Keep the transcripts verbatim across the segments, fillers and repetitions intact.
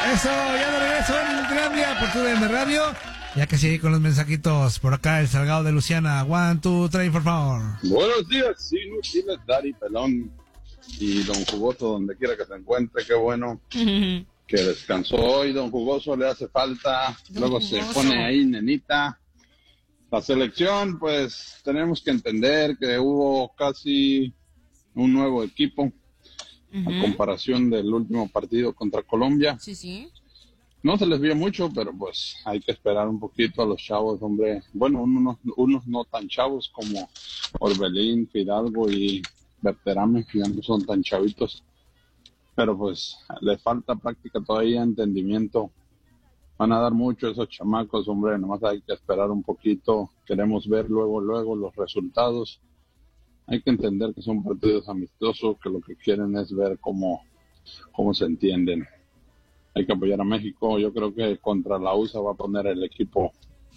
Eso, ya de regreso en Grandia por tu D M Radio. Ya que sigue con los mensajitos por acá el Salgado de Luciana. One, two, three, por favor. Buenos días, inútiles, Dari Pelón y Don Jugoso, donde quiera que se encuentre. Qué bueno que descansó hoy. Don Jugoso le hace falta. Don Luego Jugoso. Se pone ahí, nenita. La selección, pues tenemos que entender que hubo casi un nuevo equipo uh-huh. a comparación del último partido contra Colombia. Sí, sí. No se les vio mucho, pero pues hay que esperar un poquito a los chavos, hombre. Bueno, unos, unos no tan chavos como Orbelín, Fidalgo y Berterame, que ya no son tan chavitos. Pero pues les falta práctica todavía, entendimiento. Van a dar mucho esos chamacos, hombre. Nomás hay que esperar un poquito. Queremos ver luego, luego los resultados. Hay que entender que son partidos amistosos, que lo que quieren es ver cómo, cómo se entienden. Hay que apoyar a México. Yo creo que contra la U S A va a poner el equipo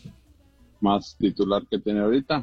más titular que tiene ahorita.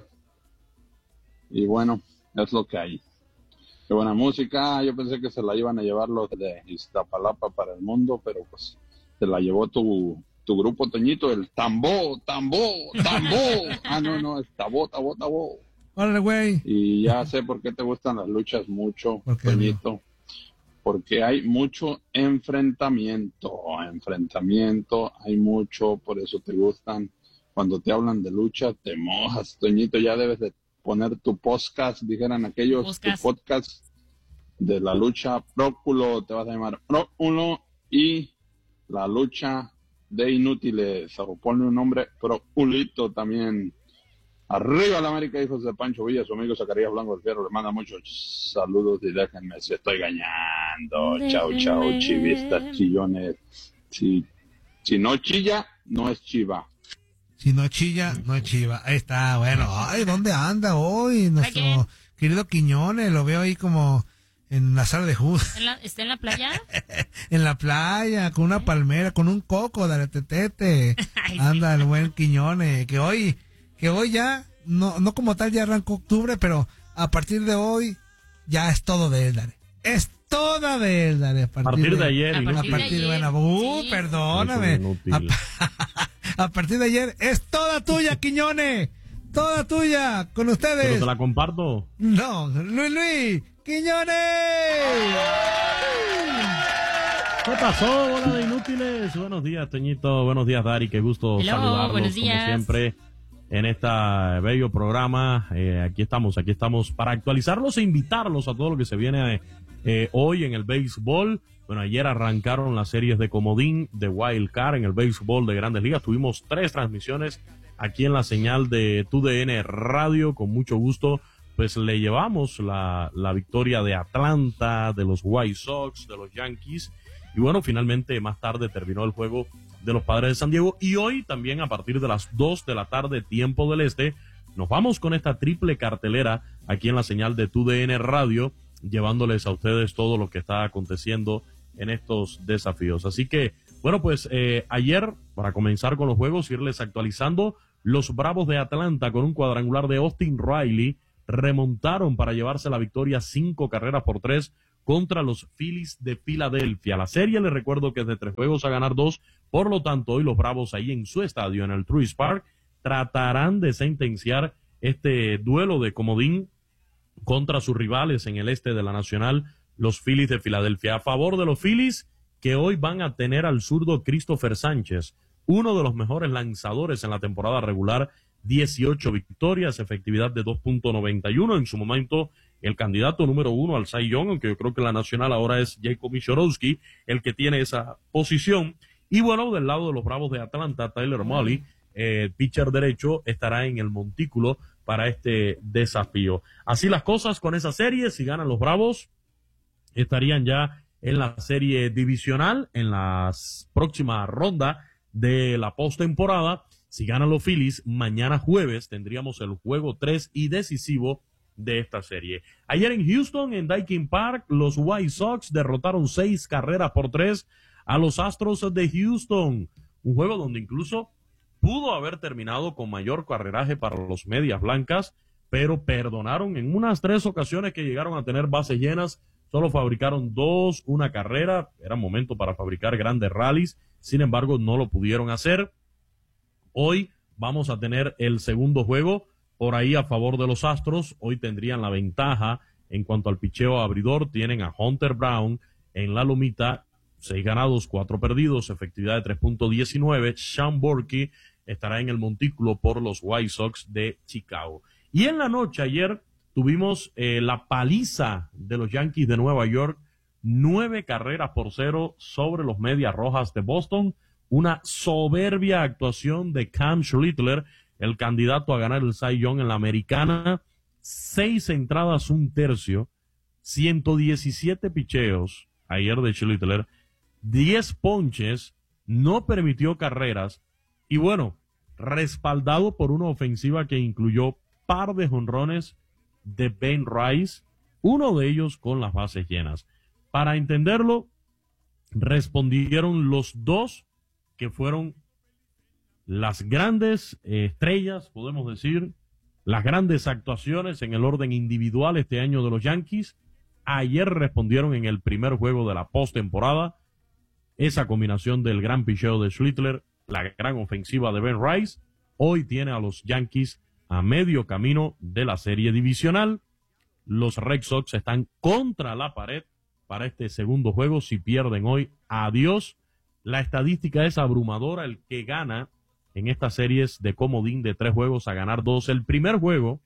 Y bueno, es lo que hay. Qué buena música. Yo pensé que se la iban a llevar los de Iztapalapa para el mundo, pero pues se la llevó tu, tu grupo, Toñito, el Tambó, Tambó, Tambó. Ah, no, no, es Tabó, Tabó, Tabó. Órale, güey. Y ya sé por qué te gustan las luchas mucho, Toñito. No? Porque hay mucho enfrentamiento, enfrentamiento, hay mucho, por eso te gustan. Cuando te hablan de lucha, te mojas, Toñito, ya debes de poner tu podcast, dijeran aquellos, podcast. Tu podcast de la lucha Próculo, te vas a llamar Próculo, y la lucha de inútiles, o ponle un nombre, Próculito también. Arriba la América, hijos de Pancho Villa, su amigo Zacarías Blanco del Fierro, le manda muchos saludos y déjenme, si estoy ganando. Chao, chao, chivistas, chillones. Si, si no chilla, no es chiva. Si no chilla, no es chiva. Ahí está, bueno. Ay, ¿dónde anda hoy nuestro querido Quiñones? Lo veo ahí como en la sala de juzgados. ¿Está en la playa? En la playa, con una palmera, con un coco, dale tetete. Anda el buen Quiñones, que hoy... que hoy ya, no no como tal ya arrancó octubre, pero a partir de hoy ya es todo de él, Dale. Es toda de él, Dale. A partir, a partir de, de, de ayer. A partir, a partir de ayer. Bueno, uh, sí. Perdóname. A, a partir de ayer es toda tuya, Quiñones. Toda tuya, con ustedes. ¿Pero te la comparto? No, Luis Luis, Quiñones. ¿Qué pasó, bola de inútiles? Buenos días, Toñito. Buenos días, Dari. Qué gusto Hello, saludarlos, buenos días. como siempre. En este bello programa, eh, aquí estamos, aquí estamos para actualizarlos e invitarlos a todo lo que se viene eh, hoy en el béisbol. Bueno, ayer arrancaron las series de comodín, de Wild Card en el béisbol de Grandes Ligas. Tuvimos tres transmisiones aquí en la señal de tu D N Radio. Con mucho gusto, pues le llevamos la, la victoria de Atlanta, de los White Sox, de los Yankees. Y bueno, finalmente más tarde terminó el juego de los Padres de San Diego, y hoy también a partir de las dos de la tarde, tiempo del este, nos vamos con esta triple cartelera aquí en la señal de tu D N Radio, llevándoles a ustedes todo lo que está aconteciendo en estos desafíos. Así que, bueno, pues eh, ayer, para comenzar con los juegos, irles actualizando, los Bravos de Atlanta con un cuadrangular de Austin Riley remontaron para llevarse la victoria cinco carreras por tres contra los Phillies de Filadelfia. La serie, les recuerdo que es de tres juegos a ganar dos, por lo tanto hoy los Bravos ahí en su estadio, en el Truist Park, tratarán de sentenciar este duelo de comodín contra sus rivales en el este de la Nacional, los Phillies de Filadelfia. A favor de los Phillies, que hoy van a tener al zurdo Christopher Sánchez, uno de los mejores lanzadores en la temporada regular, dieciocho victorias, efectividad de dos punto noventa y uno, en su momento el candidato número uno al Cy Young, aunque yo creo que la nacional ahora es Jacob Michorowski, el que tiene esa posición. Y bueno, del lado de los Bravos de Atlanta, Tyler Mahle, eh, pitcher derecho, estará en el montículo para este desafío. Así las cosas con esa serie, si ganan los Bravos, estarían ya en la serie divisional, en la próxima ronda de la postemporada. Si ganan los Phillies, mañana jueves tendríamos el juego tres y decisivo de esta serie. Ayer en Houston, en Daikin Park, los White Sox derrotaron seis carreras por tres a los Astros de Houston. Un juego donde incluso pudo haber terminado con mayor carreraje para los Medias Blancas, pero perdonaron en unas tres ocasiones que llegaron a tener bases llenas Solo fabricaron dos, una carrera. Era momento para fabricar grandes rallies. Sin embargo, no lo pudieron hacer. Hoy vamos a tener el segundo juego por ahí a favor de los Astros. Hoy tendrían la ventaja en cuanto al picheo abridor. Tienen a Hunter Brown en la lomita. Seis ganados, cuatro perdidos, efectividad de tres punto diecinueve. Sean Borky estará en el montículo por los White Sox de Chicago. Y en la noche ayer tuvimos eh, la paliza de los Yankees de Nueva York, nueve carreras por cero sobre los Medias Rojas de Boston. Una soberbia actuación de Cam Schlittler, el candidato a ganar el Cy Young en la americana. Seis entradas, un tercio, ciento diecisiete picheos ayer de Schlittler, diez ponches, no permitió carreras y bueno, respaldado por una ofensiva que incluyó par de jonrones de Ben Rice, uno de ellos con las bases llenas. Para entenderlo, respondieron los dos que fueron las grandes eh, estrellas, podemos decir, las grandes actuaciones en el orden individual este año de los Yankees. Ayer respondieron en el primer juego de la postemporada esa combinación del gran picheo de Schlittler, la gran ofensiva de Ben Rice. Hoy tiene a los Yankees a medio camino de la serie divisional. Los Red Sox están contra la pared para este segundo juego. Si pierden hoy, adiós. La estadística es abrumadora. El que gana en estas series de comodín de tres juegos a ganar dos. El primer juego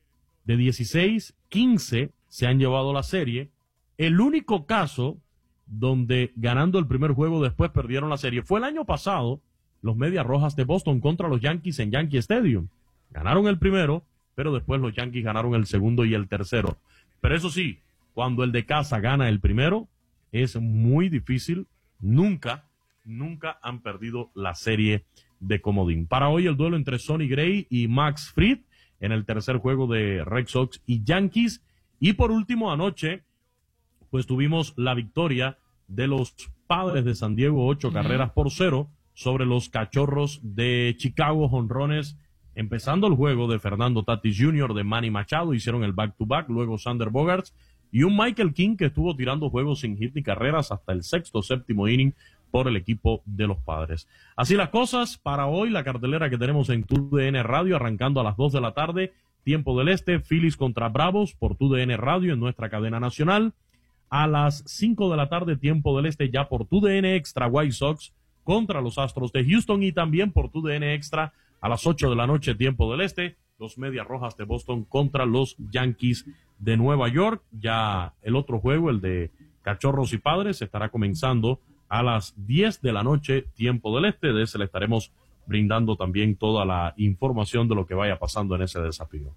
de dieciséis, quince se han llevado la serie. El único caso donde ganando el primer juego después perdieron la serie fue el año pasado, los Medias Rojas de Boston contra los Yankees en Yankee Stadium. Ganaron el primero, pero después los Yankees ganaron el segundo y el tercero. Pero eso sí, cuando el de casa gana el primero, es muy difícil. Nunca, nunca han perdido la serie de comodín. Para hoy el duelo entre Sonny Gray y Max Fried en el tercer juego de Red Sox y Yankees. Y por último, anoche, pues tuvimos la victoria de los Padres de San Diego, ocho uh-huh. carreras por cero sobre los Cachorros de Chicago, jonrones. Empezando el juego de Fernando Tatis junior, de Manny Machado, hicieron el back-to-back, luego Sander Bogaerts y un Michael King que estuvo tirando juegos sin hit ni carreras hasta el sexto, séptimo inning por el equipo de los Padres. Así las cosas para hoy, la cartelera que tenemos en T U D N Radio, arrancando a las dos de la tarde, tiempo del este, Phillies contra Bravos por T U D N Radio en nuestra cadena nacional. A las cinco de la tarde, tiempo del este, ya por T U D N Extra, White Sox contra los Astros de Houston, y también por T U D N Extra a las ocho de la noche, tiempo del este, los Medias Rojas de Boston contra los Yankees de Nueva York. Ya el otro juego, el de Cachorros y Padres, estará comenzando a las diez de la noche, tiempo del este. De ese le estaremos brindando también toda la información de lo que vaya pasando en ese desafío.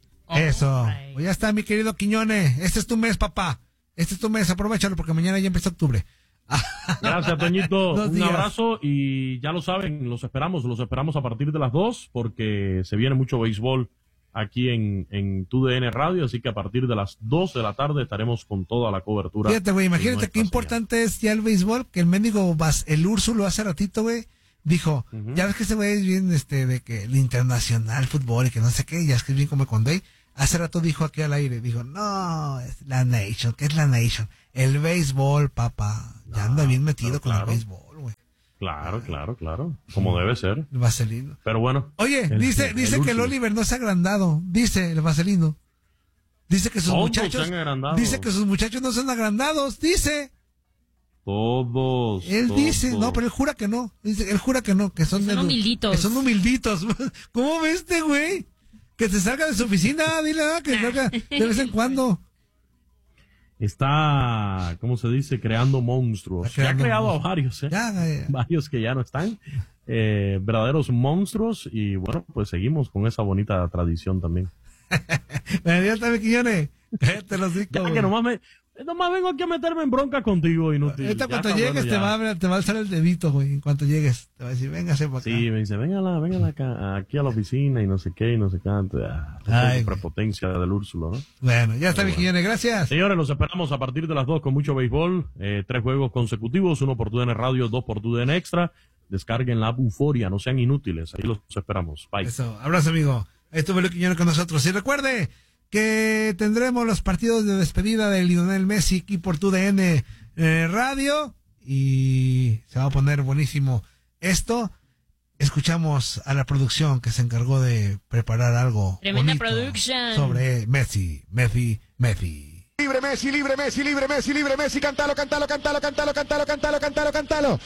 Eso. Pues ya está, mi querido Quiñones. Este es tu mes, papá. Este es tu mes, aprovechalo porque mañana ya empieza octubre. Gracias, Toñito. Un abrazo y ya lo saben, los esperamos, los esperamos a partir de las dos porque se viene mucho béisbol aquí en, en T U D N Radio, así que a partir de las dos de la tarde estaremos con toda la cobertura. Fíjate, güey, imagínate qué importante es ya el béisbol, que el mendigo Bas, el Úrsulo hace ratito, güey, dijo, uh-huh. ya ves que ese güey es bien, este, de que el internacional fútbol y que no sé qué, ya es que es bien como con Day. Hace rato dijo aquí al aire, dijo, no, es la Nation, ¿qué es la Nation? El béisbol, papá. Ya no, anda bien metido con claro. el béisbol, güey. Claro, claro, claro. Como debe ser. El vaselino. Pero bueno. Oye, el, dice, el, dice el que el Oliver no se ha agrandado. Dice el vaselino. Dice que sus Todos muchachos. Dice que sus muchachos no son agrandados. Dice. Todos. Él todos. dice, no, pero él jura que no. Dice, él jura que no, que son, que son de, humilditos. Que son humilditos. ¿Cómo ves este, güey? Que se salga de su oficina, dile, ah, que salga de vez en cuando. Está, ¿cómo se dice? Creando monstruos. Se ha creado a varios, ¿eh? Ya, ya. Varios que ya no están. Eh, verdaderos monstruos. Y bueno, pues seguimos con esa bonita tradición también. Bueno, ya está, Quiñones. Cállate los hijos. Ya que nomás me... Nomás vengo aquí a meterme en bronca contigo, inútil. Ahorita cuando llegues te va, a, te va a alzar el dedito, güey. En cuanto llegues, te va a decir, véngase para acá. Sí, me dice, véngala, véngala acá, aquí a la oficina y no sé qué, y no sé qué. Ah, es prepotencia del Úrsulo, ¿no? Bueno, ya está, mi Quiñones, gracias. Señores, los esperamos a partir de las dos con mucho béisbol. Eh, tres juegos consecutivos, uno por T U D N Radio, dos por T U D N Extra. Descarguen la app Euforia, no sean inútiles. Ahí los esperamos. Bye. Eso, abrazo, amigo. Ahí estuvo el Quiñones con nosotros. Y recuerde que tendremos los partidos de despedida de Lionel Messi aquí por tu D N eh, Radio y se va a poner buenísimo esto. Escuchamos a la producción que se encargó de preparar algo Tremenda bonito production sobre Messi, Messi, Messi. Libre Messi, libre Messi, libre Messi, libre Messi, cántalo, cántalo, cántalo, cántalo, cántalo, cántalo, cántalo, cántalo.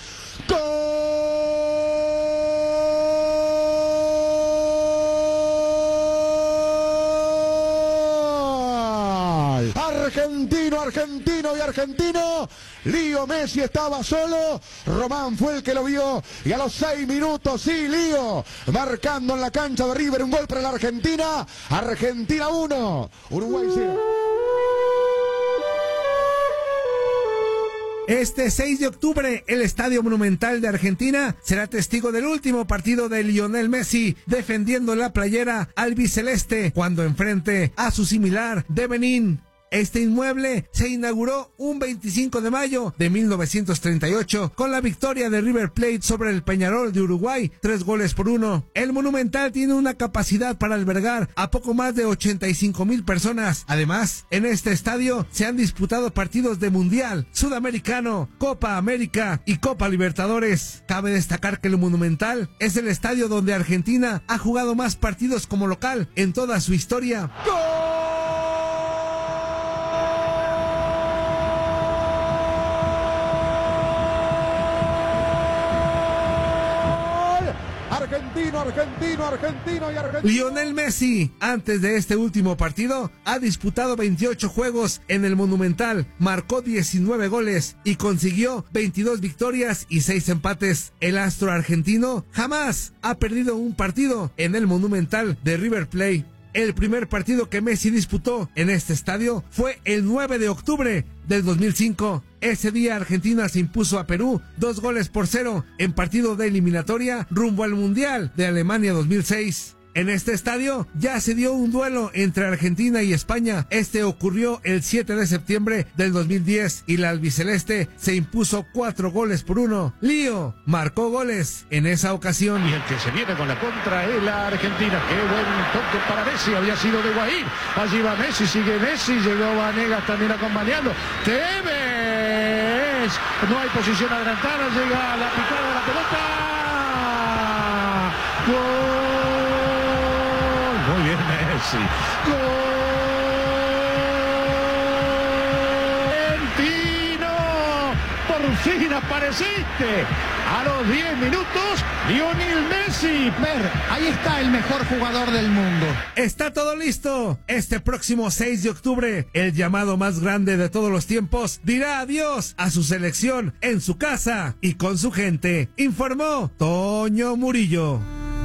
¡Gol! Argentino, argentino y argentino. Lío Messi estaba solo, Román fue el que lo vio y a los seis minutos, sí, Lío, marcando en la cancha de River un gol para la Argentina. Argentina uno, Uruguay cero. Este seis de octubre, el Estadio Monumental de Argentina será testigo del último partido de Lionel Messi defendiendo la playera albiceleste cuando enfrente a su similar de Benín. Este inmueble se inauguró un veinticinco de mayo de mil novecientos treinta y ocho con la victoria de River Plate sobre el Peñarol de Uruguay, tres goles por uno. El Monumental tiene una capacidad para albergar a poco más de ochenta y cinco mil personas. Además, en este estadio se han disputado partidos de Mundial, Sudamericano, Copa América y Copa Libertadores. Cabe destacar que el Monumental es el estadio donde Argentina ha jugado más partidos como local en toda su historia. ¡Gol! Argentino, argentino, argentino y argentino. Lionel Messi, antes de este último partido, ha disputado veintiocho juegos en el Monumental, marcó diecinueve goles y consiguió veintidós victorias y seis empates. El astro argentino jamás ha perdido un partido en el Monumental de River Plate. El primer partido que Messi disputó en este estadio fue el nueve de octubre del dos mil cinco. Ese día Argentina se impuso a Perú dos goles por cero en partido de eliminatoria rumbo al Mundial de Alemania dos mil seis. En este estadio ya se dio un duelo entre Argentina y España. Este ocurrió el siete de septiembre del dos mil diez y la albiceleste se impuso cuatro goles por uno. Lío marcó goles en esa ocasión. Y el que se viene con la contra es la Argentina. Qué buen toque para Messi, había sido de Guaín. Allí va Messi, sigue Messi, llegó Vanegas también acompañando. Tevez, no hay posición adelantada, llega la picada de la pelota. Gol. Muy bien Messi. ¡Gol! ¡Argentino! ¡Por fin apareciste! A los diez minutos, Lionel Messi. Ver, ahí está el mejor jugador del mundo. Está todo listo. Este próximo seis de octubre, el llamado más grande de todos los tiempos dirá adiós a su selección en su casa y con su gente. Informó Toño Murillo.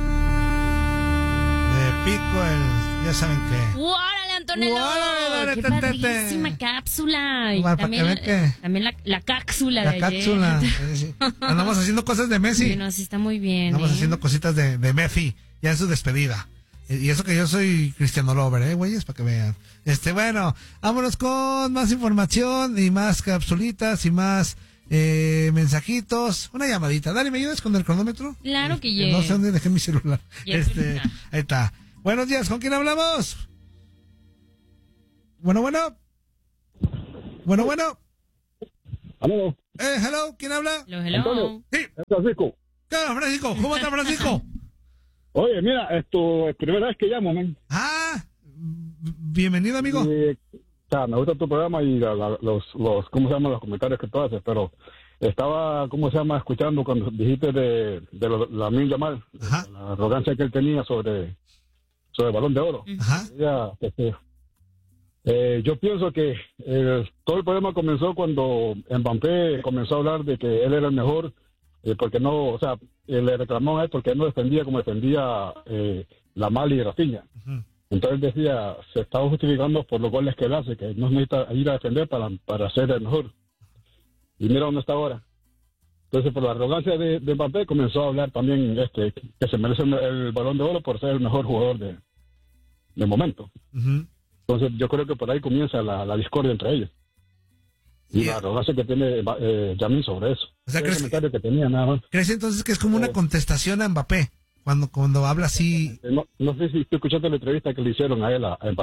Pico el, ya saben qué. ¡Órale, Antonello! ¡Órale, ¡Qué tete! padrísima cápsula! Y Para también, que vean que- también la, la cápsula La de ayer. cápsula. Sí, sí. Andamos haciendo cosas de Messi. Sí, no, sí está muy bien. Andamos ¿eh? haciendo cositas de, de Messi, ya en su despedida. Y eso que yo soy Cristiano Lover, eh, güeyes, para que vean. Este, bueno, vámonos con más información y más capsulitas y más eh, mensajitos. Una llamadita. Dani, ¿me ayudas con el cronómetro? Claro que Este, yes. No sé dónde dejé mi celular. Yes. Este, ahí está. Buenos días, ¿con quién hablamos? Bueno, bueno. Bueno, bueno. Aló, Eh, hello, ¿quién habla? Hello, hello. Antonio. Sí, es Francisco. ¿qué onda, Francisco? ¿Cómo está, Francisco? Oye, mira, esto es primera vez que llamo, man. Ah, bienvenido, amigo. Y, o sea, me gusta tu programa y la- la- los, los, ¿cómo se llaman los comentarios que tú haces? Pero estaba, ¿cómo se llama? Escuchando cuando dijiste de, de lo- la Lamine Yamal, Ajá. la arrogancia que él tenía sobre, sobre el Balón de Oro. Ajá. Ya, este, eh, yo pienso que eh, todo el problema comenzó cuando Mbappé comenzó a hablar de que él era el mejor, eh, porque no, o sea, eh, le reclamó a él porque él no defendía como defendía eh, la Mali y Rafinha. Ujú. Entonces decía, se estaba justificando por los goles que él hace, que no necesita ir a defender para, para ser el mejor. Y mira dónde está ahora. Entonces, por la arrogancia de, de Mbappé, comenzó a hablar también este que se merece el, el Balón de Oro por ser el mejor jugador de, de momento. Ujú. Entonces, yo creo que por ahí comienza la, la discordia entre ellos. Y Yeah. la arrogancia que tiene eh, Yamil sobre eso. O sea, el ¿crees que- comentario que tenía nada más. ¿Crees entonces que es como una contestación a Mbappé? Cuando, cuando habla así. No, no sé si tú escuchaste la entrevista que le hicieron a él, a, a Mbappé.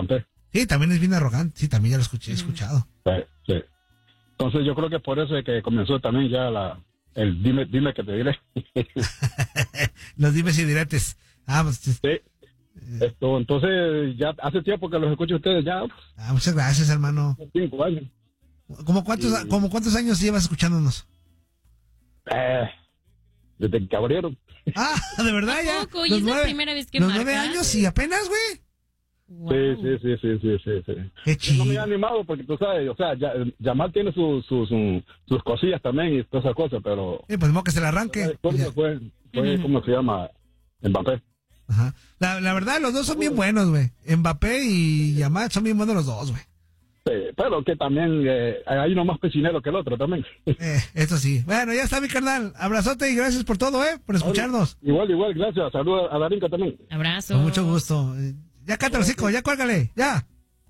Sí, también es bien arrogante. Sí, también ya lo escuché, he escuchado. Sí, sí. Entonces yo creo que por eso es que comenzó también ya la, el dime, dime que te diré. Los dimes y diretes. Ah, pues, Sí. Esto, entonces ya hace tiempo que los escucho a ustedes ya, ah, muchas gracias, hermano. cinco años. ¿Cómo cuántos, Sí. como cuántos años llevas escuchándonos? Eh, desde que abrieron. Ah, de verdad ¿A ya. poco? ¿Y Los es la nueve, primera vez que los marcas? nueve años y apenas, güey. Wow. Sí, sí, sí, sí, sí, sí, sí. Qué Yo no me he chido. animado porque tú sabes, o sea, ya, Yamal tiene sus sus sus sus cosillas también y todas esas cosas, pero Eh, pues modo que se le la arranque. historia fue, fue Ujú. ¿cómo se llama? Mbappé. Ajá. La, la verdad, los dos son bien buenos, güey. Mbappé y Yamal son bien buenos los dos, güey. Sí, pero que también eh, hay uno más cocinero que el otro también. Eh, eso sí. Bueno, ya está mi carnal. Abrazote y gracias por todo, ¿eh? Por escucharnos. Igual, igual, gracias. Saludos a Darinka también. Abrazo. Con mucho gusto. Eh, Ya canta el hocico, ya cuélgale, ya.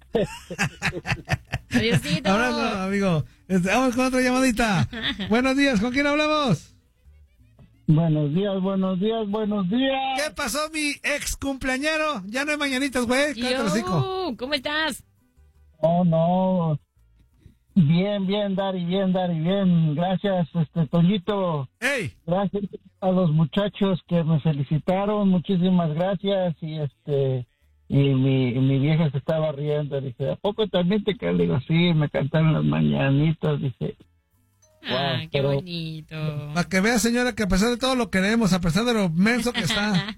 Adiósito. Abrazo, amigo. Este, vamos con otra llamadita. Buenos días, ¿con quién hablamos? Buenos días, buenos días, buenos días. ¿Qué pasó, mi ex cumpleañero? Ya no hay mañanitas, güey. Cállate el hocico. Yo, ¿cómo estás? Oh, no. Bien, bien, Dari, bien, Dari, bien. Gracias, este, Toñito. ¡Ey! Gracias a los muchachos que me felicitaron. Muchísimas gracias. Y este, y mi, mi vieja se estaba riendo. Dice, ¿a poco también te cantan? Digo, sí, me cantaron las mañanitas. Dice, Ah, Wow, qué pero- bonito. Para que vea, señora, que a pesar de todo lo queremos, a pesar de lo menso que está.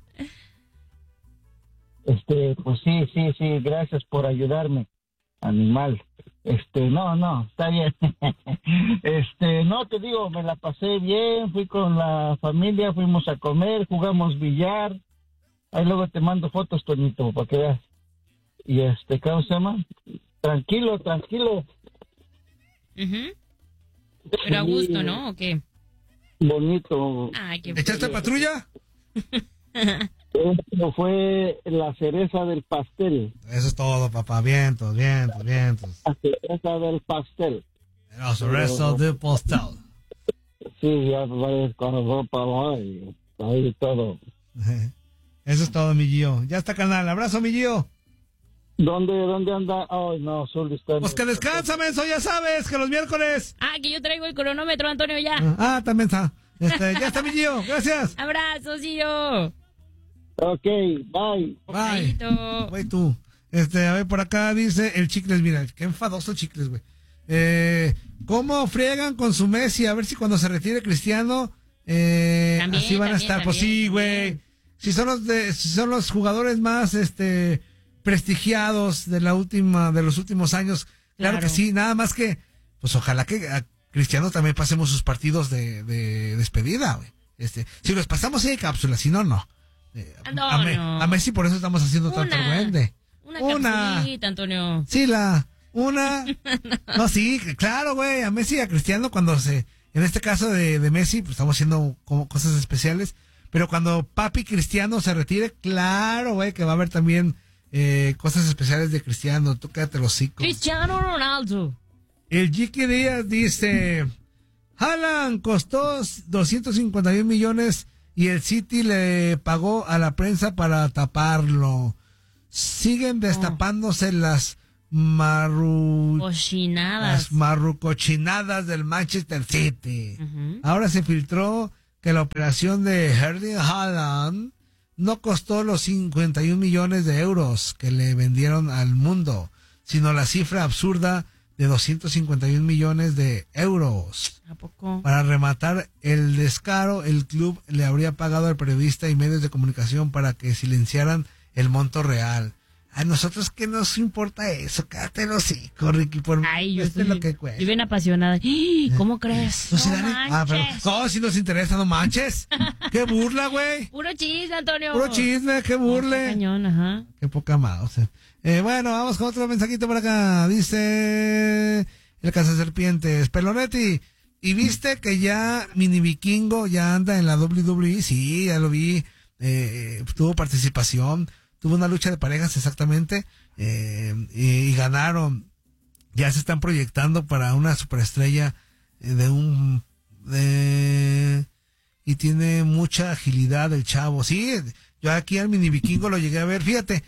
este, pues sí, sí, sí, gracias por ayudarme, animal. Este, no, no, está bien. Este, no, te digo, me la pasé bien, fui con la familia, fuimos a comer, jugamos billar. Ahí luego te mando fotos, Toñito, para que veas. Y este, ¿cómo se llama? Tranquilo, tranquilo. Ujú. Pero a gusto, ¿no? ¿O qué? Bonito. Ay, qué ¿Echaste patrulla? Esto fue la cereza del pastel. Eso es todo, papá. Vientos, vientos, vientos. La cereza del pastel. Los restos de postal. Sí, ya varias con ropa y ahí todo. Eso es todo, mi Gio. Ya está, canal. Abrazo, mi Gio. ¿Dónde, dónde anda? Ay, no, solo está... Pues que descansa, menso, ya sabes, que los miércoles. Ah, que yo traigo el cronómetro, Antonio, ya. Ah, también está. Este, ya está, mi Gio. Gracias. Abrazos, y yo. Ok, bye. Bye. Chaito. Güey, tú. Este, a ver, por acá dice el Chicles, mira, qué enfadoso el Chicles, güey. Eh, ¿cómo friegan con su Messi? A ver si cuando se retire Cristiano, eh, También, así van a también, estar. Pues también, sí, güey. también. Si son los de, si son los jugadores más, este, prestigiados de la última, de los últimos años. Claro, Claro. que sí, nada más que, pues ojalá que a Cristiano también pasemos sus partidos de, de despedida, güey. Este, si los pasamos sí hay cápsula, si no, no. Eh, No, a, Me- no. a Messi por eso estamos haciendo tanto Una. argüende. Una Una. capsulita, Antonio. Sí, la, una, no, sí, claro, güey, a Messi y a Cristiano cuando se, en este caso de, de Messi, pues estamos haciendo como cosas especiales, pero cuando papi Cristiano se retire, claro, güey, que va a haber también eh, cosas especiales de Cristiano, tú quédate los hocico. Cristiano Ronaldo. El Jiqui Díaz dice, Haaland costó doscientos cincuenta y un millones y el City le pagó a la prensa para taparlo. Siguen destapándose las marru... Cochinadas. las marrucochinadas del Manchester City. Ujú. Ahora se filtró que la operación de Erling Haaland no costó los cincuenta y un millones de euros que le vendieron al mundo, sino la cifra absurda de doscientos cincuenta y un millones de euros. ¿A poco? Para rematar el descaro, el club le habría pagado al periodista y medios de comunicación para que silenciaran el monto real. A nosotros, ¿qué nos importa eso? Cállate los hocico, Ricky, por Ay, yo esto estoy, es lo que estoy cuesta. bien apasionada. ¡Ih! ¿Cómo crees? No, si No dan- ah, pero- manches. no, si nos interesa, no manches. Qué burla, güey. Puro chisme, Antonio. Puro chisme, qué No, qué burle. cañón, ajá. Qué poca mouse. Eh, bueno, vamos con otro mensajito por acá. Dice el cazaserpientes. Pelonetti, ¿y viste que ya Mini Vikingo ya anda en la doble u doble u E? Sí, ya lo vi. Eh, tuvo participación. Tuvo una lucha de parejas exactamente. Eh, y, y ganaron. Ya se están proyectando para una superestrella eh, de un... De, y tiene mucha agilidad el chavo. Sí, yo aquí al Mini Vikingo lo llegué a ver. Fíjate,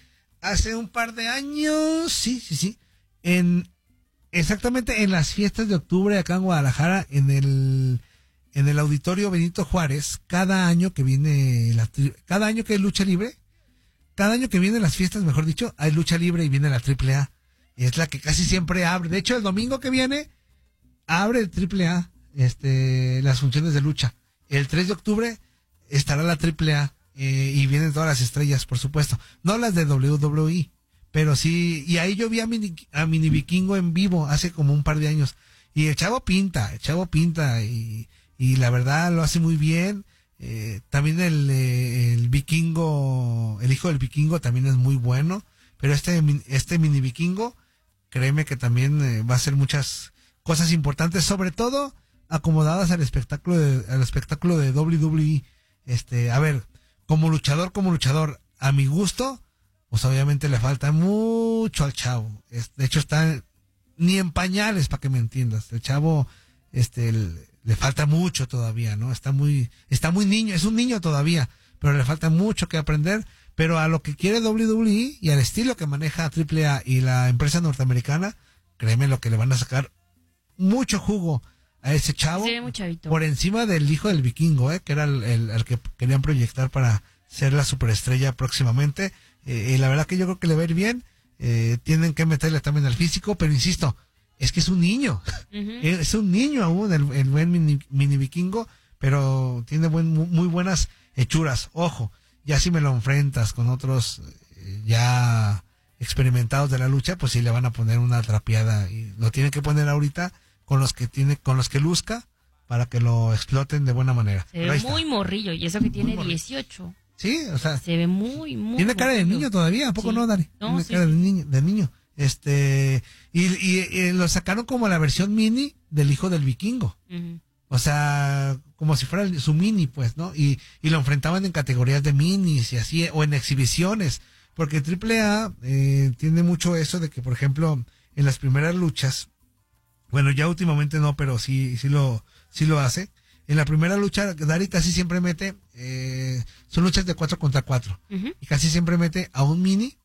hace un par de años, sí, sí, sí, en exactamente en las fiestas de octubre acá en Guadalajara, en el en el Auditorio Benito Juárez, cada año que viene la, cada año que hay lucha libre, cada año que vienen las fiestas, mejor dicho, hay lucha libre y viene la triple A. Es la que casi siempre abre. De hecho, el domingo que viene abre el triple A, este, las funciones de lucha. El tres de octubre estará la triple A eh, y vienen todas las estrellas, por supuesto. No las de doble u doble u E, pero sí. Y ahí yo vi a Mini, a Mini Vikingo en vivo hace como un par de años. Y el chavo pinta, el chavo pinta y, y la verdad lo hace muy bien. Eh, también el, eh, el Vikingo, el hijo del Vikingo también es muy bueno. Pero este, este Mini Vikingo, créeme que también eh, va a hacer muchas cosas importantes, sobre todo acomodadas al espectáculo de, al espectáculo de doble u doble u E. Este, a ver, como luchador, como luchador, a mi gusto, pues obviamente le falta mucho al chavo. Es, de hecho, está ni en pañales, para que me entiendas. El chavo, este, el, le falta mucho todavía, ¿no? Está muy, está muy niño, es un niño todavía, pero le falta mucho que aprender. Pero a lo que quiere doble u doble u E y al estilo que maneja triple A y la empresa norteamericana, créeme lo que le van a sacar mucho jugo a ese chavo. Sí, muy chavito. Por encima del hijo del Vikingo, ¿eh? Que era el, el, el que querían proyectar para ser la superestrella próximamente. Eh, y la verdad que yo creo que le va a ir bien. Eh, tienen que meterle también al físico, pero insisto, es que es un niño. Uh-huh. Es un niño aún, el, el buen mini, mini Vikingo, pero tiene buen, muy buenas hechuras. Ojo. Ya si me lo enfrentas con otros eh, ya experimentados de la lucha, pues sí le van a poner una trapeada y lo tienen que poner ahorita con los que tiene, con los que luzca para que lo exploten de buena manera. Se ve muy morrillo y eso que tiene dieciocho. Sí, o sea, se ve muy muy tiene cara morrillo. de niño todavía, ¿a poco sí. no, Dari? No, tiene sí, cara sí. de niño, de niño. Este, y, y, y lo sacaron como la versión mini del hijo del Vikingo. Uh-huh. O sea, como si fuera su mini, pues, ¿no? Y, y lo enfrentaban en categorías de minis y así, o en exhibiciones. Porque triple A eh, tiene mucho eso de que, por ejemplo, en las primeras luchas, bueno, ya últimamente no, pero sí, sí lo, sí lo hace. En la primera lucha, Dari casi siempre mete, eh, son luchas de cuatro contra cuatro. Uh-huh. Y casi siempre mete a un mini,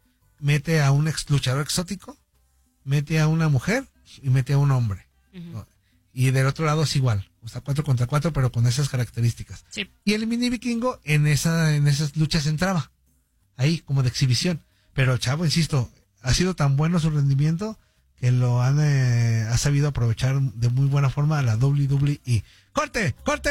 mete a un ex luchador exótico, mete a una mujer y mete a un hombre. Uh-huh. ¿No? Y del otro lado es igual, o sea, cuatro contra cuatro, pero con esas características. Sí. Y el Mini Vikingo en esa en esas luchas entraba, ahí, como de exhibición. Pero el chavo, insisto, ha sido tan bueno su rendimiento que lo han eh, ha sabido aprovechar de muy buena forma a la doble u doble u E. ¡Corte! ¡Corte!